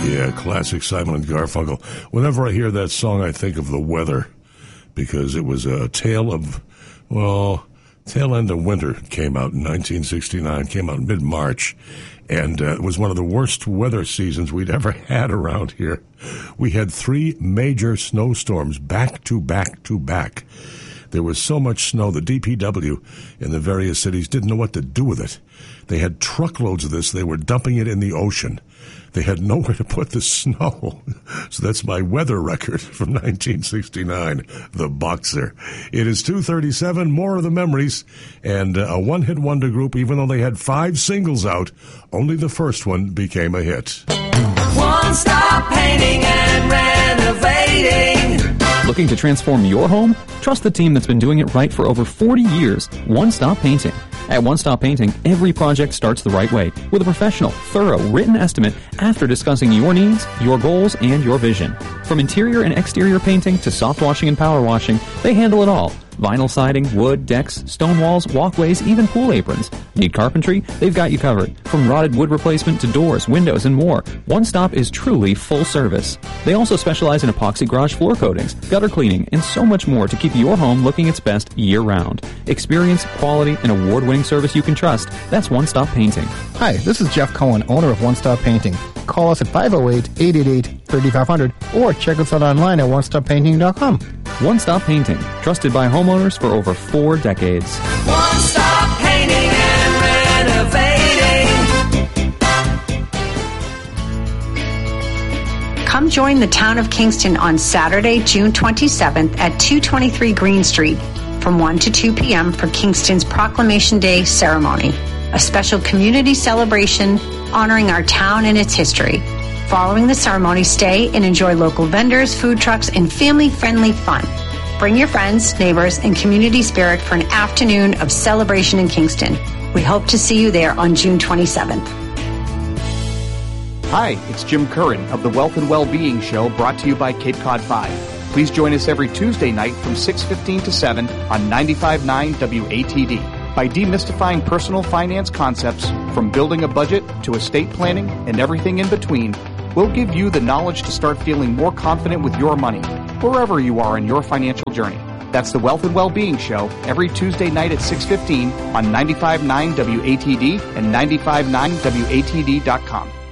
Yeah, classic Simon and Garfunkel. Whenever I hear that song, I think of the weather, because it was a tale end of winter. It came out in 1969, came out in mid-March, and it was one of the worst weather seasons we'd ever had around here. We had 3 major snowstorms back to back to back. There was so much snow, the DPW in the various cities didn't know what to do with it. They had truckloads of this. They were dumping it in the ocean. They had nowhere to put the snow. So that's my weather record from 1969, The Boxer. It is 2:37, more of the memories, and a one-hit wonder group, even though they had 5 singles out, only the first one became a hit. One Stop Painting and Renovating. Looking to transform your home? Trust the team that's been doing it right for over 40 years, One Stop Painting. At One Stop Painting, every project starts the right way, with a professional, thorough, written estimate after discussing your needs, your goals, and your vision. From interior and exterior painting to soft washing and power washing, they handle it all. Vinyl siding, wood, decks, stone walls, walkways, even pool aprons. Need carpentry? They've got you covered. From rotted wood replacement to doors, windows, and more, One Stop is truly full service. They also specialize in epoxy garage floor coatings, gutter cleaning, and so much more to keep your home looking its best year-round. Experience, quality, and award-winning service you can trust. That's One Stop Painting. Hi, this is Jeff Cohen, owner of One Stop Painting. Call us at 508-888-3500 or check us out online at onestoppainting.com. One Stop Painting, trusted by homeowners for over 4 decades. One Stop Painting and Renovating. Come join the town of Kingston on Saturday, June 27th at 223 Green Street from 1 to 2 p.m. for Kingston's Proclamation Day ceremony, a special community celebration honoring our town and its history. Following the ceremony, stay and enjoy local vendors, food trucks, and family-friendly fun. Bring your friends, neighbors, and community spirit for an afternoon of celebration in Kingston. We hope to see you there on June 27th. Hi, it's Jim Curran of the Wealth and Wellbeing Show, brought to you by Cape Cod 5. Please join us every Tuesday night from 6:15 to 7 on 95.9 WATD. By demystifying personal finance concepts, from building a budget to estate planning and everything in between, we'll give you the knowledge to start feeling more confident with your money, wherever you are in your financial journey. That's the Wealth and Wellbeing Show every Tuesday night at 6:15 on 95.9 WATD and 95.9WATD.com.